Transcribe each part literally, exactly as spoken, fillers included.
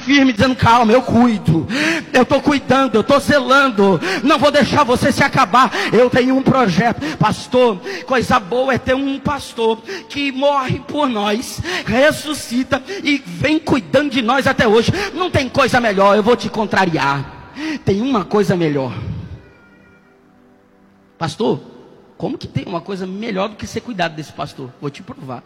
firme, dizendo: calma, eu cuido, eu estou cuidando, eu estou zelando, não vou deixar você se acabar, eu tenho um projeto. Pastor, coisa boa é ter um pastor que morre por nós, ressuscita e vem cuidando de nós até hoje. Não tem coisa melhor. Eu vou te contrariar, tem uma coisa melhor. Pastor, como que tem uma coisa melhor do que ser cuidado desse pastor? Vou te provar.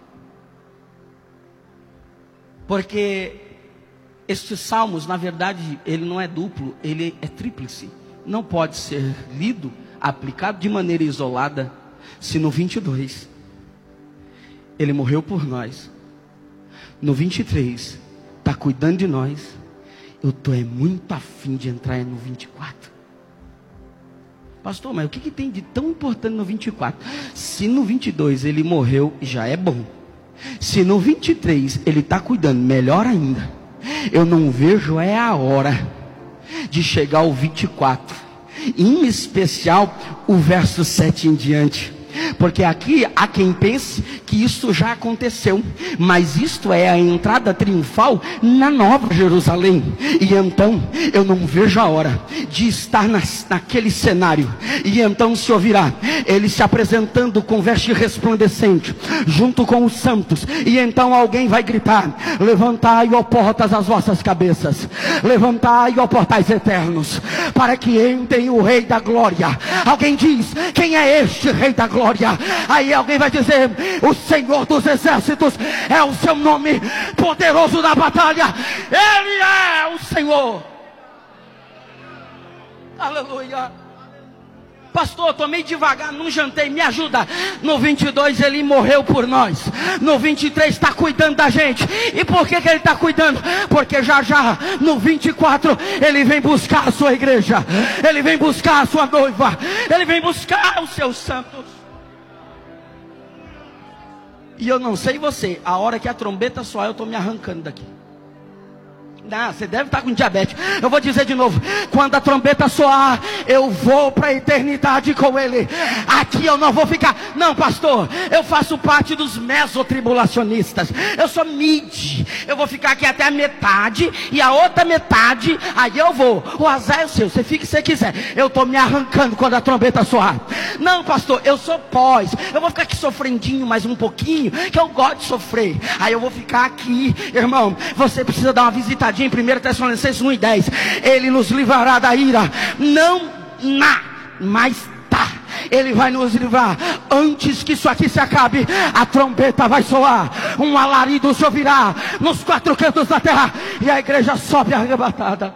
Porque estes salmos, na verdade, ele não é duplo, ele é tríplice. Não pode ser lido, aplicado de maneira isolada. Se no vinte e dois ele morreu por nós, no vinte e três está cuidando de nós, eu estou é muito afim de entrar no vinte e quatro. Pastor, mas o que, que tem de tão importante no vinte e quatro? Se no vinte e dois ele morreu, já é bom. Se no vinte e três ele está cuidando, melhor ainda. Eu não vejo é a hora de chegar ao vinte e quatro, em especial o verso sete em diante. Porque aqui há quem pense que isso já aconteceu, mas isto é a entrada triunfal na Nova Jerusalém. E então eu não vejo a hora de estar nas, naquele cenário. E então se ouvirá ele se apresentando com veste resplandecente, junto com os santos. E então alguém vai gritar: levantai, ó portas, as vossas cabeças, levantai, ó portais eternos, para que entre o Rei da Glória. Alguém diz: quem é este Rei da Glória? Aí alguém vai dizer: o Senhor dos Exércitos é o seu nome, poderoso na batalha, Ele é o Senhor. Aleluia. Pastor, tomei devagar, não jantei, me ajuda. No vinte e dois ele morreu por nós, no vinte e três está cuidando da gente. E por que, que ele está cuidando? Porque já já no vinte e quatro ele vem buscar a sua igreja, ele vem buscar a sua noiva, ele vem buscar os seus santos. E eu não sei você, a hora que a trombeta soar eu estou me arrancando daqui. Não, você deve estar com diabetes. Eu vou dizer de novo: quando a trombeta soar, eu vou para a eternidade com Ele. Aqui eu não vou ficar. Não, pastor, eu faço parte dos mesotribulacionistas, eu sou mid. Eu vou ficar aqui até a metade, e a outra metade, aí eu vou. O azar é o seu, você fica se você quiser. Eu estou me arrancando quando a trombeta soar. Não, pastor, eu sou pós. Eu vou ficar aqui sofrendinho mais um pouquinho, que eu gosto de sofrer. Aí eu vou ficar aqui. Irmão, você precisa dar uma visitadinha em primeira Tessalonicenses um e dez. Ele nos livrará da ira, não na, mas tá. Ele vai nos livrar. Antes que isso aqui se acabe, a trombeta vai soar, um alarido se ouvirá nos quatro cantos da terra, e a igreja sobe arrebatada.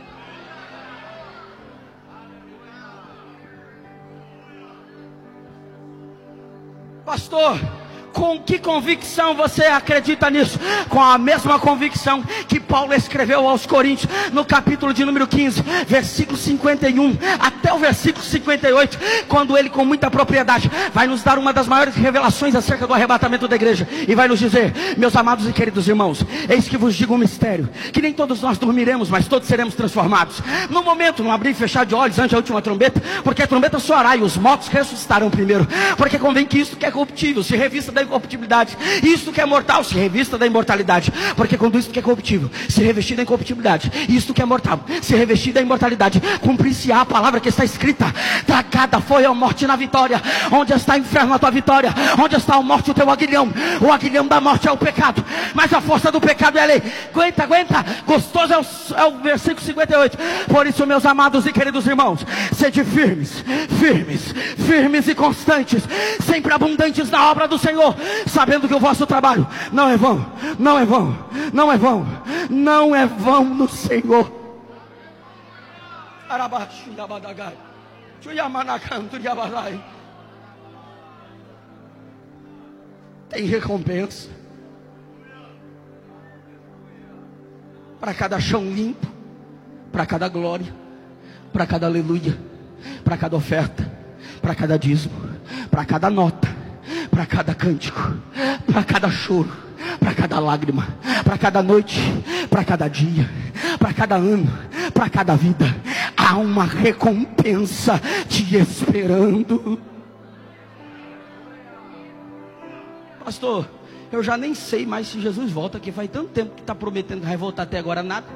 Pastor, com que convicção você acredita nisso? Com a mesma convicção que Paulo escreveu aos Coríntios, no capítulo de número quinze, versículo cinquenta e um até o versículo cinquenta e oito, quando ele com muita propriedade vai nos dar uma das maiores revelações acerca do arrebatamento da igreja, e vai nos dizer: meus amados e queridos irmãos, eis que vos digo um mistério, que nem todos nós dormiremos, mas todos seremos transformados, no momento, no abrir e fechar de olhos, ante a última trombeta, porque a trombeta soará e os mortos ressuscitarão primeiro. Porque convém que isto que é corruptível se revista da incorruptibilidade, isto que é mortal se revista da imortalidade. Porque quando isto que é corruptível se revestir da incorruptibilidade, isto que é mortal se revestir da imortalidade, cumprir-se-á a palavra que está escrita: tragada foi a morte na vitória. Onde está o inferno a tua vitória? Onde está a morte o teu aguilhão? O aguilhão da morte é o pecado, mas a força do pecado é a lei. Aguenta, aguenta, gostoso é o, é o versículo cinquenta e oito. Por isso, meus amados e queridos irmãos, sede firmes, firmes, firmes e constantes, sempre abundantes na obra do Senhor, sabendo que o vosso trabalho não é vão, não é vão, não é vão, não é vão no Senhor. Tem recompensa para cada chão limpo, para cada glória, para cada aleluia, para cada oferta, para cada dízimo, para cada nota, para cada cântico, para cada choro, para cada lágrima, para cada noite, para cada dia, para cada ano, para cada vida. Há uma recompensa te esperando. Pastor, eu já nem sei mais se Jesus volta, que faz tanto tempo que está prometendo que vai voltar, até agora nada.